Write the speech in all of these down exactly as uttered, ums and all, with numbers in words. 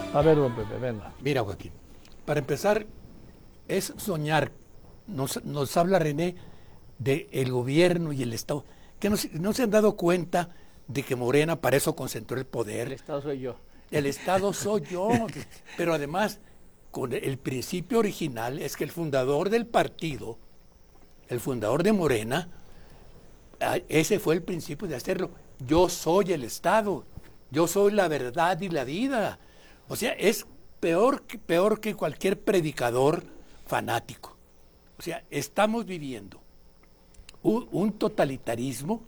A ver, don Pepe, venga. Mira, Joaquín, para empezar, es soñar. Nos, nos habla René del gobierno y el Estado, que no, no se han dado cuenta de que Morena para eso concentró el poder. El Estado soy yo. El Estado soy yo, pero además, con el principio original es que el fundador del partido, el fundador de Morena, ese fue el principio de hacerlo. Yo soy el Estado, yo soy la verdad y la vida. O sea, es peor que, peor que cualquier predicador fanático. O sea, estamos viviendo un, un totalitarismo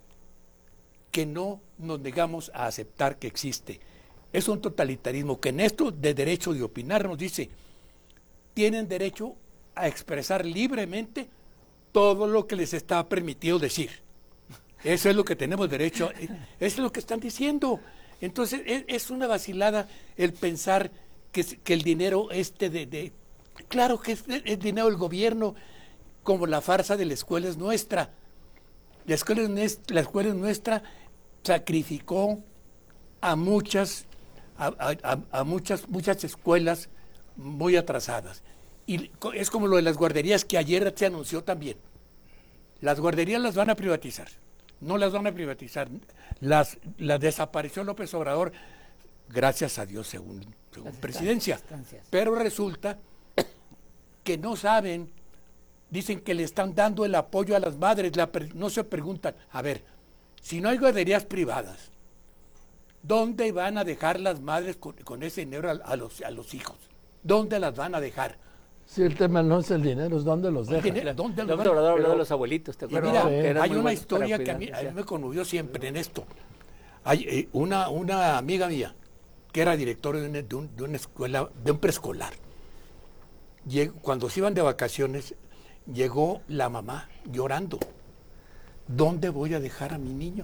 que no nos negamos a aceptar que existe. Es un totalitarismo que en esto de derecho de opinar nos dice, tienen derecho a expresar libremente todo lo que les está permitido decir. Eso es lo que tenemos derecho, eso es lo que están diciendo. Entonces es, es una vacilada el pensar que, que el dinero este de, de claro que es el dinero del gobierno, como la farsa de la escuela es nuestra. La escuela es, la escuela es nuestra, sacrificó a muchas, a, a, a muchas, muchas escuelas muy atrasadas. Y es como lo de las guarderías que ayer se anunció también. Las guarderías las van a privatizar. No las van a privatizar. Las, las desapareció López Obrador, gracias a Dios, según, según presidencia. Estancias. Pero resulta que no saben, dicen que le están dando el apoyo a las madres, la, no se preguntan, a ver, si no hay guarderías privadas, ¿dónde van a dejar las madres con, con ese dinero a, a, los, a los hijos? ¿Dónde las van a dejar? Si el tema no es el dinero, es dónde los dejan. Dinero, ¿dónde los López Obrador habló de los abuelitos, ¿te acuerdas? Mira, que hay una historia que a mí, a mí me conmovió siempre en esto. Hay eh, una, una amiga mía que era directora de una, de un, de una escuela, de un preescolar. Llegó, cuando se iban de vacaciones, llegó la mamá llorando. ¿Dónde voy a dejar a mi niño?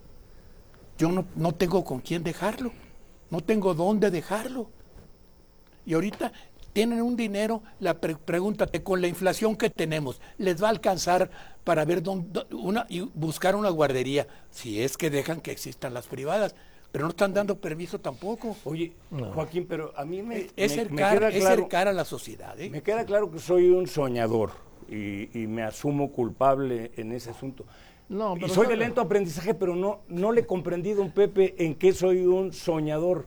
Yo no, no tengo con quién dejarlo, no tengo dónde dejarlo. Y ahorita tienen un dinero, la pre pregúntate, con la inflación que tenemos, ¿les va a alcanzar para ver dónde, una, y buscar una guardería? Si es que dejan que existan las privadas, pero no están dando permiso tampoco. Oye, no. Joaquín, pero a mí me, es, me, cercar, me queda es claro, cercar a la sociedad. ¿eh? Me queda claro que soy un soñador y, y me asumo culpable en ese asunto. No, y soy de lento aprendizaje, pero no, no le comprendí, don Pepe, en qué soy un soñador.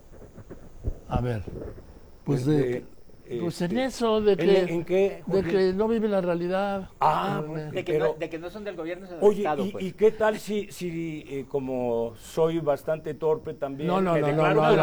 A ver, pues de... de Pues en este, eso, de que, ¿en, en qué, de que no vive la realidad. Ah, de, de, que pero, no, de que no son del gobierno, son del oye, Estado. Y, pues. ¿y qué tal si, si eh, como soy bastante torpe también, no, no, me no, declaro no, no,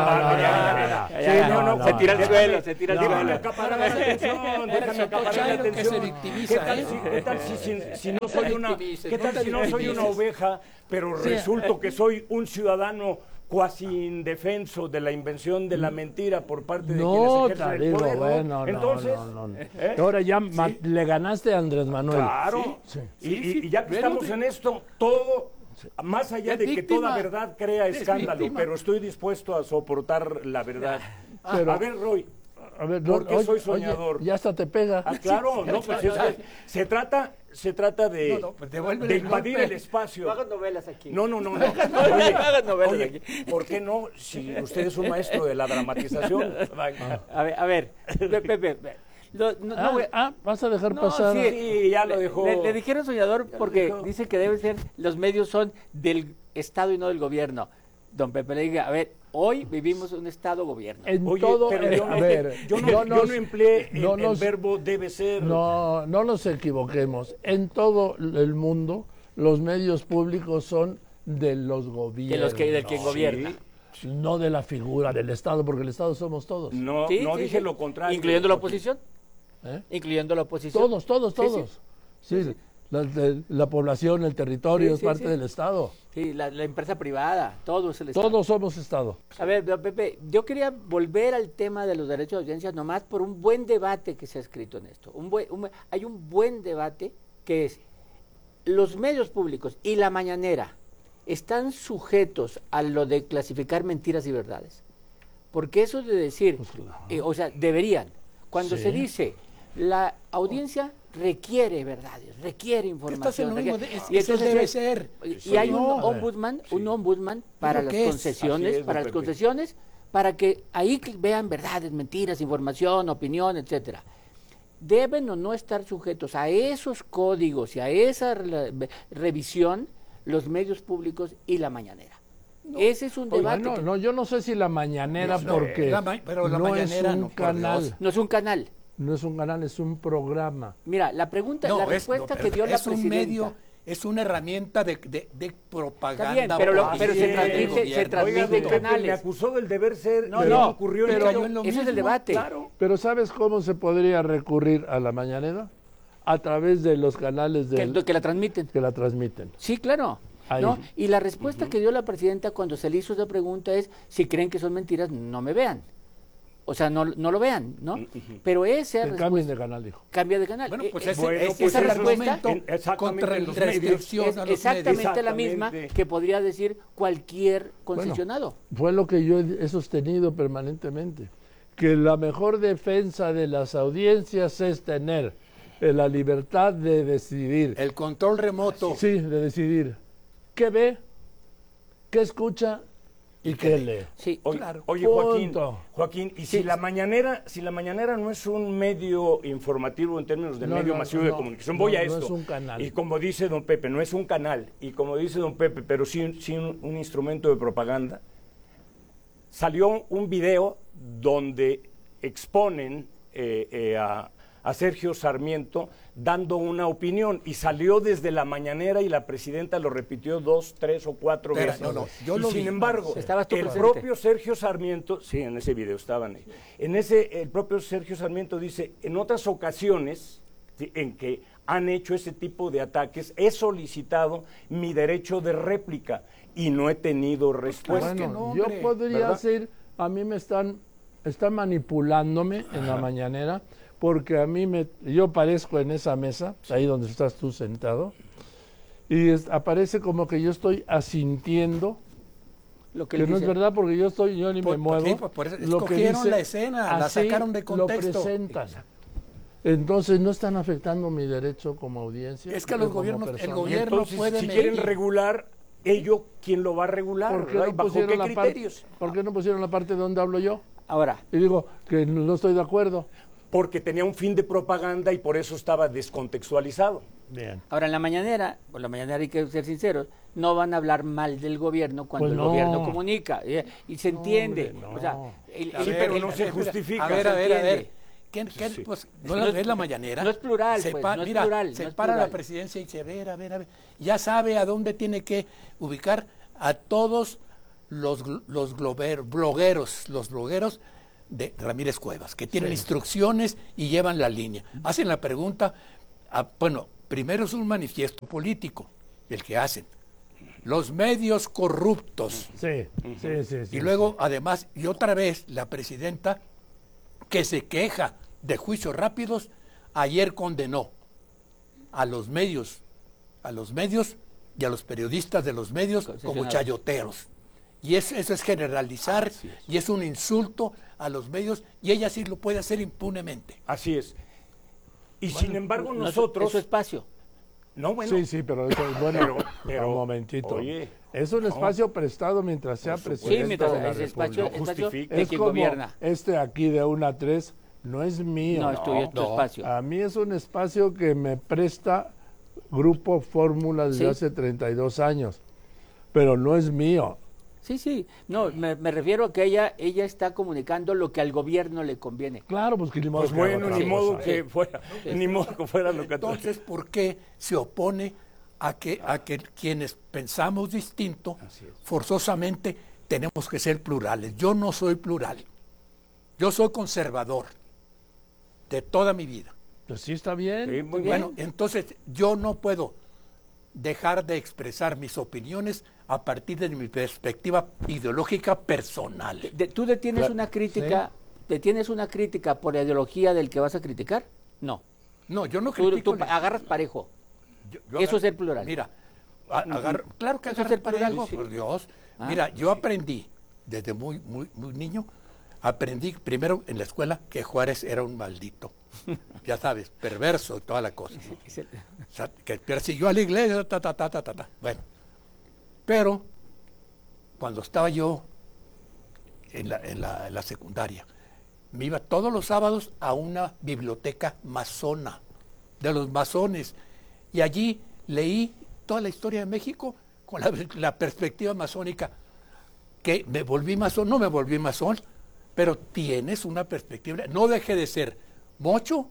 culpable? No, se tira al suelo, se tira al suelo. Déjame acaparar la atención, déjame acaparar la atención. Que se victimiza, ¿Qué tal, ¿eh? si, qué tal si, si, si no soy una, qué tal si no soy una oveja, pero resulto que soy un ciudadano cuasi indefenso de la invención de la mentira por parte de no, quienes ejercen digo, el poder, ¿no? Bueno, Entonces, no, no, no. ¿eh? Ahora ya ¿Sí? le ganaste a Andrés Manuel. Claro, sí, sí. Sí. Y, y, y ya que Pero estamos de... en esto, todo, más allá es de que víctima. toda verdad crea escándalo, víctima. pero estoy dispuesto a soportar la verdad. Pero, a ver, Roy, a ver, ¿por qué oye, soy soñador? Oye, ya hasta te pega. Ah, claro, no, pues es que se trata, se trata de, no, no, pues de invadir el espacio. No hagas novelas aquí. No, no, no, no. Oye, no hagas novelas oye, aquí. ¿por qué no? Si usted es un maestro de la dramatización. A ver, a ver, Pepe, Pepe. Lo, no, ah, no, güey. ah, vas a dejar No, pasar. sí, Sí, ya lo dejó. Le, le dijeron soñador porque dejó. dice que debe ser, los medios son del Estado y no del gobierno. Don Pepe le diga, a ver, hoy vivimos un Estado-gobierno. En Oye, todo, pero eh, yo, a no, ver, yo, no, no yo nos- no empleé el, no el nos- verbo debe ser. No, no nos equivoquemos. En todo el mundo, los medios públicos son de los gobiernos. De los que, del quien gobierna. No de la figura del Estado, porque el Estado somos todos. No, Sí, no sí, dije sí. lo contrario. Incluyendo la oposición. ¿Eh? Incluyendo la oposición. Todos, todos, Sí, sí. todos. Sí, La, de- la población, el territorio Sí, es sí, parte sí. del Estado. Sí, la, la empresa privada, todo es el Estado. Todos somos Estado. A ver, don Pepe, yo quería volver al tema de los derechos de audiencia nomás por un buen debate que se ha escrito en esto. Un buen, un- hay un buen debate que es, los medios públicos y la mañanera están sujetos a lo de clasificar mentiras y verdades. Porque eso de decir, Pues claro. eh, o sea, deberían. Cuando Sí. se dice, la audiencia requiere verdades, requiere información. Estás en lo mismo, requiere- es- y eso entonces debe es- ser. Y hay un No, a ver. ombudsman, un ombudsman para ¿Pero las qué es? concesiones, Así es, para don las Pepe. concesiones, para que ahí vean verdades, mentiras, información, opinión, etcétera. Deben o no estar sujetos a esos códigos y a esa re revisión los medios públicos y la mañanera. No, ese es un debate. No, que... no, yo no sé si la mañanera, no, porque la ma pero la no mañanera es un no, canal. No es un canal. No es un canal, es un programa. Mira, la pregunta, no, la es, respuesta no, que dio la es presidenta. un medio, es una herramienta de, de, de propaganda. Bien, pero, lo, pero se transmite, se transmite en canales. Me acusó del deber ser. No, no, ocurrió pero, en pero ese es el debate. Claro. Pero ¿sabes cómo se podría recurrir a la mañanera? A través de los canales del, que, que la transmiten. Que la transmiten. Sí, claro. ¿No? Y la respuesta uh-huh. que dio la presidenta cuando se le hizo esa pregunta es, si creen que son mentiras, no me vean. O sea, no, no lo vean, ¿no? Uh-huh. Pero esa que cambien de canal, dijo. Cambia de canal. Bueno, pues ese, bueno, ese, pues esa ese respuesta en, contra el restricción es a los exactamente medios. la misma que podría decir cualquier concesionado. Bueno, fue lo que yo he sostenido permanentemente, que la mejor defensa de las audiencias es tener la libertad de decidir. El control remoto. Sí, de decidir qué ve, qué escucha y qué lee. Sí, oye, claro. Oye, Joaquín, Joaquín, y sí. si la mañanera, si la mañanera no es un medio informativo en términos de no, medio no, masivo no, de comunicación, voy no, a esto. No es un canal. Y como dice don Pepe, no es un canal, y como dice don Pepe, pero sí, sí un, un instrumento de propaganda. Salió un video donde exponen eh, eh, a a Sergio Sarmiento dando una opinión y salió desde la mañanera y la presidenta lo repitió dos, tres o cuatro Pero, veces. No, no, yo y lo sin vi. embargo, el presente? propio Sergio Sarmiento, sí, en ese video estaban ahí, en ese, el propio Sergio Sarmiento dice, en otras ocasiones ¿sí? en que han hecho ese tipo de ataques, he solicitado mi derecho de réplica y no he tenido respuesta. Bueno, no, yo hombre, podría ¿verdad? ser, a mí me están, están manipulándome Ajá. en la mañanera, porque a mí me, yo aparezco en esa mesa, ahí donde estás tú sentado, y es, aparece como que yo estoy asintiendo, lo que, que no dice. Es verdad porque yo estoy, yo ni por, me muevo. Sí, por, por eso, lo que dice, la escena, la sacaron de contexto. Lo presentan. Entonces no están afectando mi derecho como audiencia. Es que los gobiernos, el gobierno Entonces, puede si medir. quieren regular, ello, ¿quién lo va a regular? ¿Por qué, no ¿Bajo qué la criterios? Parte, ¿Por qué no pusieron la parte donde hablo yo? Ahora. Y digo que no estoy de acuerdo. Porque tenía un fin de propaganda y por eso estaba descontextualizado. Bien. Ahora, en la mañanera, por la mañanera hay que ser sinceros, no van a hablar mal del gobierno cuando pues el no. gobierno comunica. Y, y se entiende. No, hombre, no. O sea, el, sí, el, pero el, no el, se el, justifica. A ver, a ver, a ver. ¿Qué, qué, sí. pues, ¿no, no es la mañanera? No es plural, se pues, pa, no es mira, plural. se no es para plural. la presidencia y dice, a ver, a ver, a ver. Ya sabe a dónde tiene que ubicar a todos los, los glober, blogueros, los blogueros de Ramírez Cuevas, que tienen sí. instrucciones y llevan la línea. Hacen la pregunta, a, bueno, primero es un manifiesto político, el que hacen. Los medios corruptos. Sí, sí, sí. sí y luego, sí. además, y otra vez, la presidenta, que se queja de juicios rápidos, ayer condenó a los medios, a los medios y a los periodistas de los medios como chayoteros. Y eso, eso es generalizar es. y es un insulto a los medios y ella sí lo puede hacer impunemente. Así es. Y bueno, sin embargo no, nosotros... Es su espacio. No, bueno. Sí, sí, pero eso es bueno. pero, pero, un momentito. Oye, es un espacio no, prestado mientras sea presidente sí, mientras de la es espacio, República. espacio es quien como gobierna. Este aquí de una a tres no es mío. No, es tuyo, es tu no. espacio. A mí es un espacio que me presta Grupo Fórmula desde sí. hace treinta y dos años, pero no es mío. Sí, sí, no, me, me refiero a que ella ella está comunicando lo que al gobierno le conviene. Claro, pues que ni modo pues que bueno, ni modo cosa. que fuera, sí. ni modo que fuera lo que... Entonces, ¿por qué se opone a que, a que quienes pensamos distinto, forzosamente tenemos que ser plurales? Yo no soy plural, yo soy conservador de toda mi vida. Pues sí, está bien. Sí, muy Bueno, bien. entonces yo no puedo dejar de expresar mis opiniones a partir de mi perspectiva ideológica personal. De, ¿Tú detienes claro. una crítica, ¿sí? detienes una crítica por la ideología del que vas a criticar? No. No, yo no Tú, critico. tú agarras parejo. Yo, yo Eso agarro, es ser plural. Mira, a, agarro, claro que Eso es agarro ser plural, parejo, sí. por Dios. Ah, Mira, yo aprendí desde muy, muy, muy niño, aprendí primero en la escuela que Juárez era un maldito. Ya sabes, perverso y toda la cosa. O sea, que persiguió a la iglesia, ta, ta, ta, ta, ta, ta. Bueno, pero cuando estaba yo en la, en la, en la secundaria. Me iba todos los sábados a una biblioteca masona, de los masones, y allí leí toda la historia de México con la, la perspectiva masónica. Que me volví masón, no me volví masón, pero tienes una perspectiva. No dejé de ser mocho,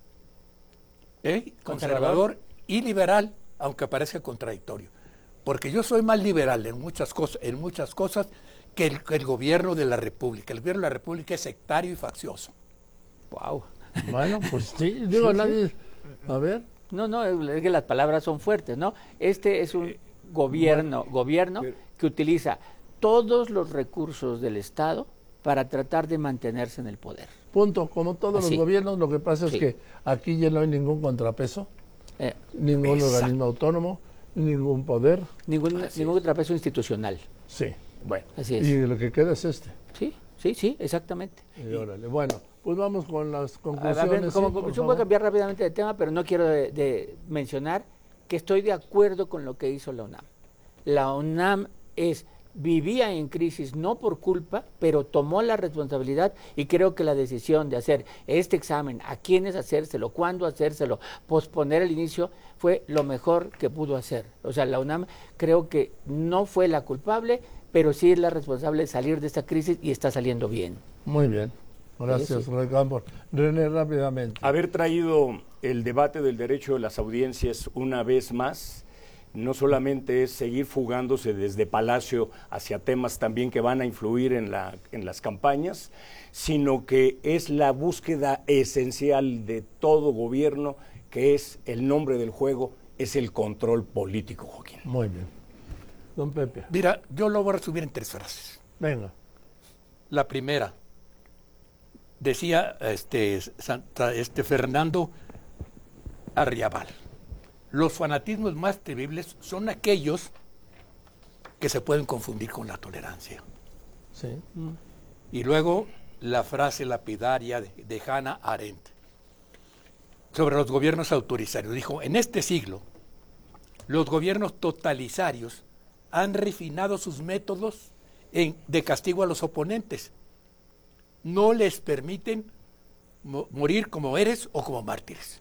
¿eh? conservador y liberal, aunque parezca contradictorio. Porque yo soy más liberal en muchas cosas, en muchas cosas que el, que el gobierno de la República. El gobierno de la República es sectario y faccioso. Wow. Bueno, pues sí, digo, Sí, nadie... A ver, No, no, es que las palabras son fuertes, ¿no? Este es un gobierno, gobierno que utiliza todos los recursos del Estado para tratar de mantenerse en el poder. punto. Como todos Así. los gobiernos, lo que pasa es Sí. que aquí ya no hay ningún contrapeso, Eh, ningún Exacto. organismo autónomo, ningún poder. ningún Así ningún contrapeso institucional. Sí, bueno. Así es. Y lo que queda es este. Sí, sí, sí, exactamente. Y órale. Bueno, pues vamos con las A conclusiones. ver, como sí, por conclusión voy a favor. cambiar rápidamente de tema, pero no quiero de, de mencionar que estoy de acuerdo con lo que hizo la UNAM. La UNAM es vivía en crisis no por culpa, pero tomó la responsabilidad y creo que la decisión de hacer este examen, a quiénes hacérselo, cuándo hacérselo, posponer el inicio, fue lo mejor que pudo hacer. O sea, la UNAM creo que no fue la culpable, pero sí es la responsable de salir de esta crisis y está saliendo bien. Muy bien. Gracias, Sí. René Campos. René, rápidamente. Haber traído el debate del derecho de las audiencias una vez más, no solamente es seguir fugándose desde Palacio hacia temas también que van a influir en, la, en las campañas, sino que es la búsqueda esencial de todo gobierno, que es el nombre del juego, es el control político, Joaquín. Muy bien. Don Pepe, Mira, yo lo voy a resumir en tres frases. venga. La primera, decía este, Santa- este Fernando Arriabal, los fanatismos más terribles son aquellos que se pueden confundir con la tolerancia. Sí. Y luego la frase lapidaria de, de Hannah Arendt sobre los gobiernos autoritarios. Dijo, en este siglo, los gobiernos totalitarios han refinado sus métodos en- de castigo a los oponentes. No les permiten mo- morir como héroes o como mártires.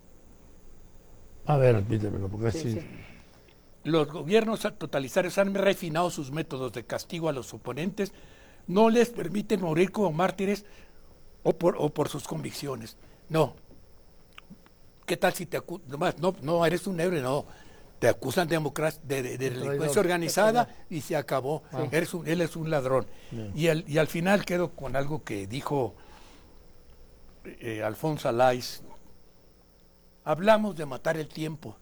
A ver, repítemelo, porque así... sí. Los gobiernos totalitarios han refinado sus métodos de castigo a los oponentes, no les permiten morir como mártires o por, o por sus convicciones. No. ¿Qué tal si te acusan? No, no, eres un héroe, no. Te acusan de, democracia, de, de- de Traidor. delincuencia organizada y se acabó. Eres un- él es un ladrón. Y al, y al final quedo con algo que dijo eh, Alfonso Alais. Hablamos de matar el tiempo,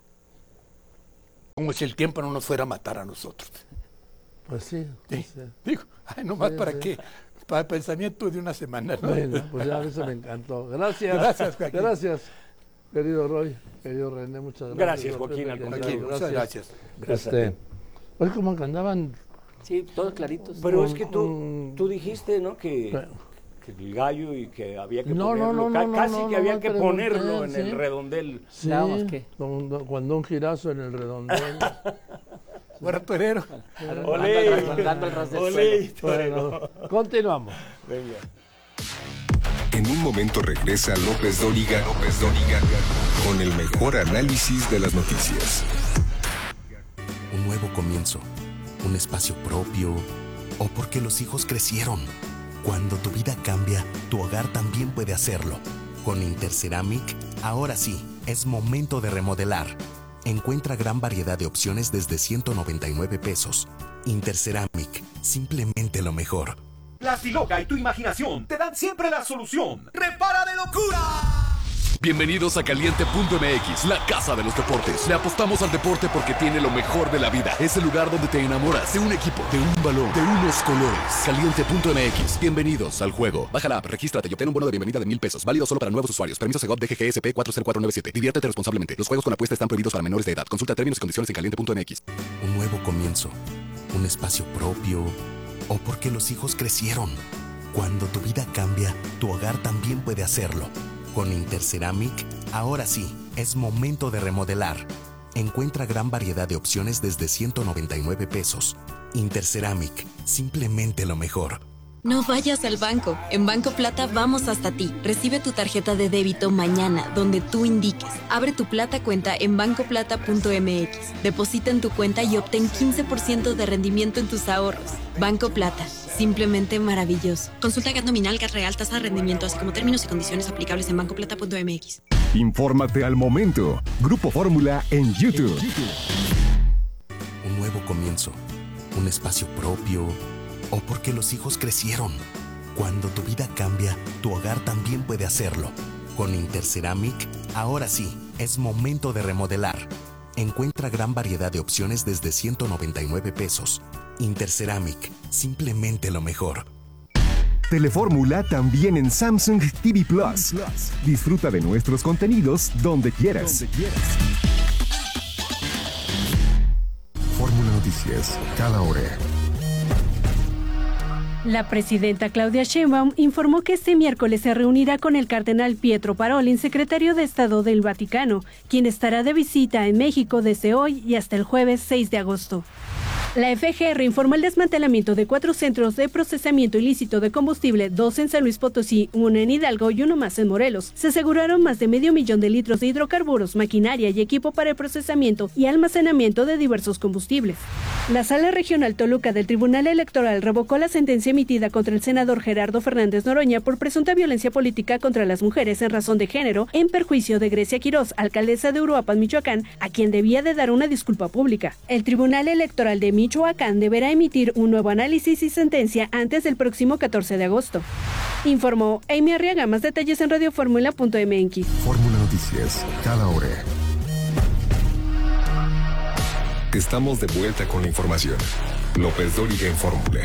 como si el tiempo no nos fuera a matar a nosotros. Pues sí. Sí. sí. Digo, ay, nomás Sí, para sí. qué, para el pensamiento de una semana. ¿no? Bueno, pues ya eso me encantó. Gracias. Gracias, Joaquín. Gracias, querido Roy, querido René, muchas gracias. Gracias, Don Joaquín, Pepe, al encantado, Joaquín, muchas gracias. Gracias a Este, ti. pues como que andaban... Sí, todos claritos. Pero es que Mm. tú, tú dijiste, ¿no? Que, Pero- que el gallo y que había que No, no, ponerlo, no, ca- no, casi no, que no, había no que pregunté, ponerlo en sí. el redondel. Sí, Nada más que- con, don- cuando un girazo en el redondel. Bueno, torero. Olé, Dando el ras del olé, Bueno, torero. continuamos. Venga. En un momento regresa López Dóriga, López Dóriga, con el mejor análisis de las noticias. Un nuevo comienzo, un espacio propio, o porque los hijos crecieron. Cuando tu vida cambia, tu hogar también puede hacerlo. Con Interceramic, ahora sí, es momento de remodelar. Encuentra gran variedad de opciones desde ciento noventa y nueve pesos. Interceramic, simplemente lo mejor. Plastiloca y tu imaginación te dan siempre la solución. ¡Repara de locura! Bienvenidos a Caliente punto M X, la casa de los deportes. Le apostamos al deporte porque tiene lo mejor de la vida. Es el lugar donde te enamoras de un equipo, de un balón, de unos colores. Caliente punto M X. Bienvenidos al juego. Baja la app, regístrate y obtén un bono de bienvenida de mil pesos. Válido solo para nuevos usuarios. Permiso Segov D G G S P cuatro cero cuatro nueve siete. Diviértete responsablemente. Los juegos con apuesta están prohibidos para menores de edad. Consulta términos y condiciones en caliente punto M X. Un nuevo comienzo, un espacio propio, o porque los hijos crecieron. Cuando tu vida cambia, tu hogar también puede hacerlo. Con Interceramic, ahora sí, es momento de remodelar. Encuentra gran variedad de opciones desde ciento noventa y nueve pesos. Interceramic, simplemente lo mejor. No vayas al banco. En Banco Plata vamos hasta ti. Recibe tu tarjeta de débito mañana, donde tú indiques. Abre tu Plata cuenta en banco plata punto m x. Deposita en tu cuenta y obtén quince por ciento de rendimiento en tus ahorros. Banco Plata. Simplemente maravilloso. Consulta G A T nominal, G A T real, tasa de rendimiento, así como términos y condiciones aplicables en banco plata punto m x. Infórmate al momento. Grupo Fórmula en YouTube. Un nuevo comienzo. Un espacio propio. O porque los hijos crecieron. Cuando tu vida cambia, tu hogar también puede hacerlo. Con Interceramic, ahora sí, es momento de remodelar. Encuentra gran variedad de opciones desde ciento noventa y nueve pesos. Interceramic, simplemente lo mejor. Telefórmula también en Samsung T V Plus. Disfruta de nuestros contenidos donde quieras. Fórmula Noticias, cada hora. La presidenta Claudia Sheinbaum informó que este miércoles se reunirá con el cardenal Pietro Parolin, secretario de Estado del Vaticano, quien estará de visita en México desde hoy y hasta el jueves seis de agosto. La F G R informó el desmantelamiento de cuatro centros de procesamiento ilícito de combustible, dos en San Luis Potosí, uno en Hidalgo y uno más en Morelos. Se aseguraron más de medio millón de litros de hidrocarburos, maquinaria y equipo para el procesamiento y almacenamiento de diversos combustibles. La Sala Regional Toluca del Tribunal Electoral revocó la sentencia emitida contra el senador Gerardo Fernández Noroña por presunta violencia política contra las mujeres en razón de género, en perjuicio de Grecia Quirós, alcaldesa de Uruapan, Michoacán, a quien debía de dar una disculpa pública. El Tribunal Electoral de Michoacán deberá emitir un nuevo análisis y sentencia antes del próximo catorce de agosto. Informó Amy Arriaga. Más detalles en radio fórmula punto m x. Fórmula Noticias, cada hora. Estamos de vuelta con la información. López Dóriga en Fórmula.